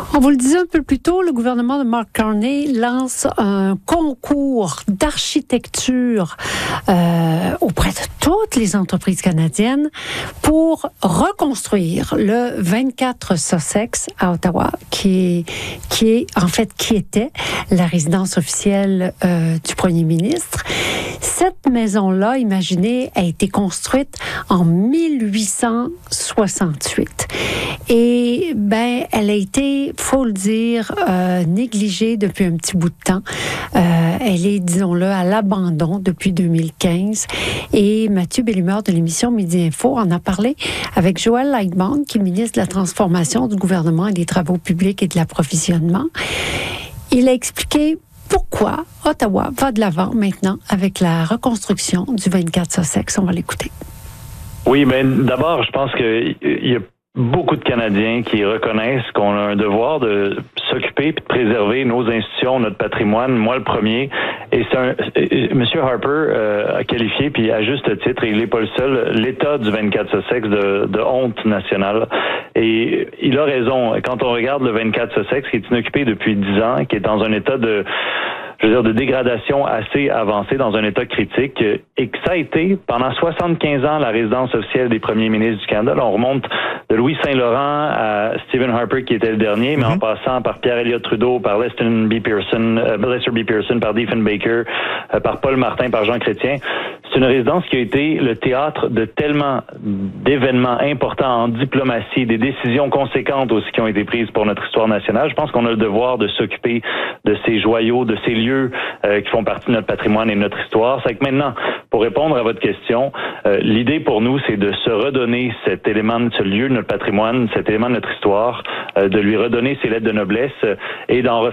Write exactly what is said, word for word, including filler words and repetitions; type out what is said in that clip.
On vous le disait un peu plus tôt, le gouvernement de Mark Carney lance un concours d'architecture euh, auprès de toutes les entreprises canadiennes pour reconstruire le vingt-quatre Sussex à Ottawa, qui est, qui est en fait qui était la résidence officielle euh, du premier ministre. Cette maison-là, imaginez, a été construite en mille huit cent soixante-huit. Et ben, elle a été, faut le dire, euh, négligée depuis un petit bout de temps. Euh, elle est, disons-le, à l'abandon depuis deux mille quinze. Et Mathieu Bellumeur de l'émission Midi Info en a parlé avec Joël Lightbound, qui est ministre de la Transformation du gouvernement et des Travaux publics et de l'approvisionnement. Il a expliqué pourquoi Ottawa va de l'avant maintenant avec la reconstruction du vingt-quatre Sussex. On va l'écouter. Oui, ben d'abord, je pense qu'il y a beaucoup de Canadiens qui reconnaissent qu'on a un devoir de s'occuper et de préserver nos institutions, notre patrimoine, moi le premier. Et c'est un, M. Harper euh, a qualifié, puis à juste titre, et il n'est pas le seul, l'état du vingt-quatre Sussex de, de honte nationale. Et il a raison. Quand on regarde le vingt-quatre Sussex, qui est inoccupé depuis dix ans, qui est dans un état de je veux dire, de dégradation assez avancée, dans un état critique, et que ça a été, pendant soixante-quinze ans, la résidence officielle des premiers ministres du Canada. Là, on remonte de Louis Saint-Laurent à Stephen Harper, qui était le dernier, mais mm-hmm. en passant par Pierre Elliott Trudeau, par Leston B. Pearson, euh, Lester B. Pearson, par Diefenbaker, euh, par Paul Martin, par Jean Chrétien. C'est une résidence qui a été le théâtre de tellement d'événements importants en diplomatie, des décisions conséquentes aussi qui ont été prises pour notre histoire nationale. Je pense qu'on a le devoir de s'occuper de ces joyaux, de ces lieux euh, qui font partie de notre patrimoine et de notre histoire. C'est que maintenant, pour répondre à votre question, euh, l'idée pour nous, c'est de se redonner cet élément de ce lieu de notre patrimoine, cet élément de notre histoire, euh, de lui redonner ses lettres de noblesse euh, et d'en refaire